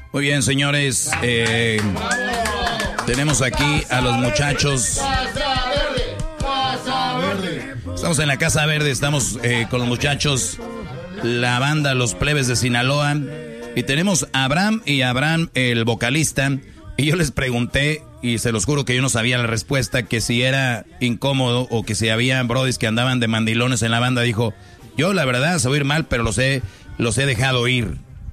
Muy bien, señores. Tenemos aquí a los muchachos. Estamos en la Casa Verde, estamos con los muchachos, la banda Los Plebes de Sinaloa. Y tenemos a Abraham y a Abraham, el vocalista. Y yo les pregunté, y se los juro que yo no sabía la respuesta, que si era incómodo o que si había brodis que andaban de mandilones en la banda. Dijo, yo la verdad se voy a ir mal, pero los he dejado ir.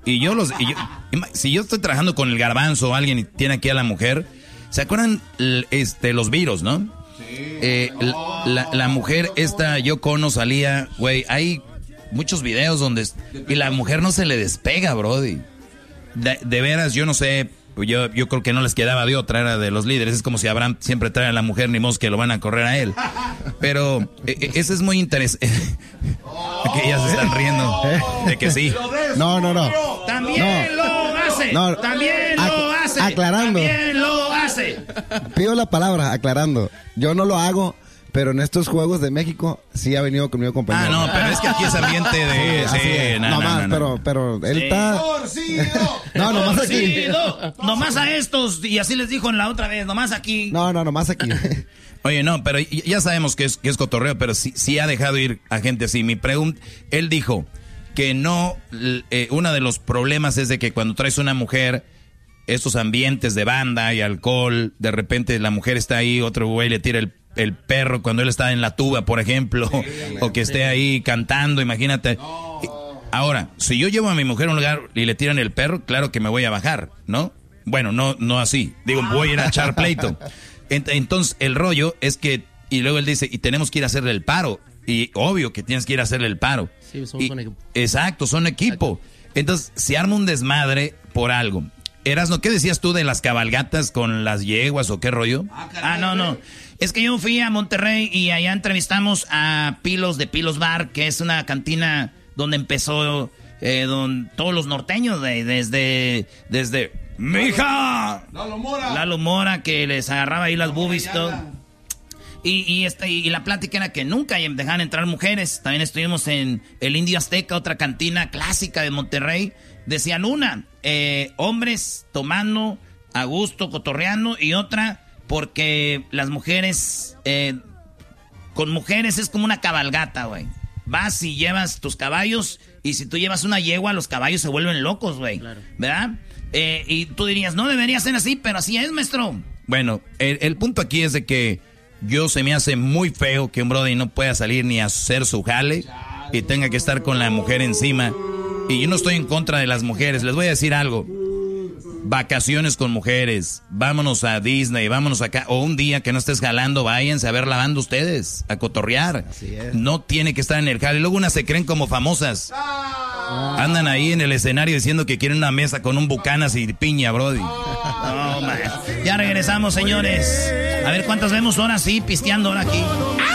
Si yo estoy trabajando con el Garbanzo o alguien y tiene aquí a la mujer, ¿se acuerdan los virus, no? Sí. La mujer esta, Yoko Ono, salía, güey, hay muchos videos donde... Y la mujer no se le despega, brody. De veras, yo no sé, yo creo que no les quedaba de otra, era de los líderes. Es como si Abraham siempre trae a la mujer, ni modo que lo van a correr a él. Pero ese es muy interesante. Aquí ya se están riendo de que sí. No. También lo hace. No. También lo hace. Aclarando. También lo hace. Pido la palabra, aclarando. Yo no lo hago, pero en estos Juegos de México sí ha venido conmigo compañero. No, pero es que aquí es ambiente de... Sí, pero él está... No, nomás aquí. Nomás a estos, y así les dijo en la otra vez, nomás aquí. No, nomás aquí. Oye, no, pero ya sabemos que es cotorreo, pero sí ha dejado ir a gente así. Mi pregunta, él dijo que no, uno de los problemas es de que cuando traes una mujer, estos ambientes de banda y alcohol, de repente la mujer está ahí, otro güey le tira el perro cuando él está en la tuba, por ejemplo, o que esté ahí cantando, imagínate. Ahora, si yo llevo a mi mujer a un lugar y le tiran el perro, claro que me voy a bajar, ¿no? Bueno, no así, digo, voy a ir a echar pleito. Entonces, el rollo es que, y luego él dice, y tenemos que ir a hacerle el paro. Y obvio que tienes que ir a hacerle el paro. Sí, somos un equipo. Exacto, son equipo. Entonces, se arma un desmadre por algo. Erasno, ¿qué decías tú de las cabalgatas con las yeguas o qué rollo? No. Es que yo fui a Monterrey y allá entrevistamos a Pilos de Pilos Bar, que es una cantina donde empezó todos los norteños, desde ¡mija! Lalo Mora, que les agarraba ahí las boobies y todo. Y la plática era que nunca dejaban entrar mujeres. También estuvimos en el Indio Azteca, otra cantina clásica de Monterrey. Decían hombres tomando a gusto, cotorreando, y otra, porque las mujeres, con mujeres es como una cabalgata, güey. Vas y llevas tus caballos, y si tú llevas una yegua, los caballos se vuelven locos, güey. Claro. ¿Verdad? Y tú dirías, no debería ser así, pero así es, maestro. Bueno, el punto aquí es de que se me hace muy feo que un brody no pueda salir ni a hacer su jale y tenga que estar con la mujer encima. Y yo no estoy en contra de las mujeres, les voy a decir algo. Vacaciones con mujeres, vámonos a Disney, vámonos acá, o un día que no estés jalando, váyanse a ver la banda ustedes, a cotorrear. No tiene que estar en el jale. Luego unas se creen como famosas. Andan ahí en el escenario diciendo que quieren una mesa con un Bucanas y piña, brody. No, man. Ya regresamos, señores. A ver cuántas vemos ahora sí, pisteando ahora aquí.